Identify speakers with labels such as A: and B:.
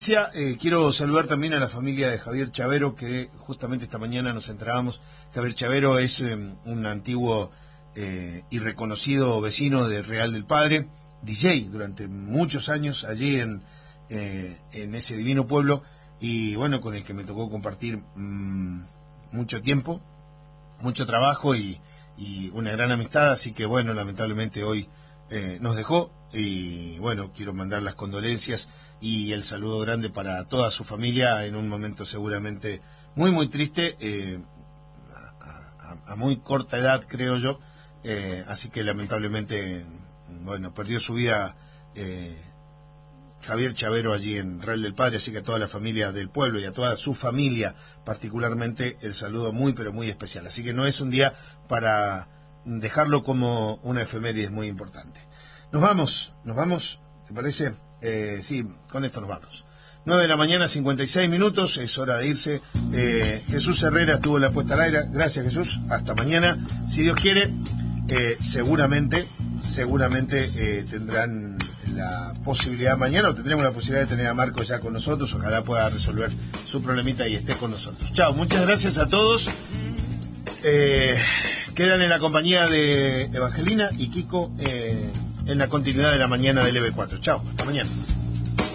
A: Quiero saludar también a la familia de Javier Chavero, que justamente esta mañana nos enterábamos. Javier Chavero es un antiguo y reconocido vecino de Real del Padre, DJ durante muchos años allí en ese divino pueblo, y bueno, con el que me tocó compartir mucho tiempo, mucho trabajo y una gran amistad. Así que bueno, lamentablemente hoy nos dejó, y bueno, quiero mandar las condolencias y el saludo grande para toda su familia en un momento seguramente muy muy triste, a muy corta edad, creo yo. Así que lamentablemente, bueno, perdió su vida Javier Chavero allí en Real del Padre. Así que a toda la familia del pueblo y a toda su familia particularmente el saludo muy pero muy especial. Así que no es un día para dejarlo como una efeméride muy importante. Nos vamos, ¿te parece? Sí, con esto nos vamos. 9 de la mañana, 56 minutos, es hora de irse. Jesús Herrera estuvo en la puesta al aire. Gracias, Jesús. Hasta mañana, si Dios quiere. Seguramente tendrán la posibilidad mañana, o tendremos la posibilidad de tener a Marco ya con nosotros. Ojalá pueda resolver su problemita y esté con nosotros. Chao, muchas gracias a todos. Quedan en la compañía de Evangelina y Kiko en la continuidad de la mañana del EB4. Chao, hasta mañana.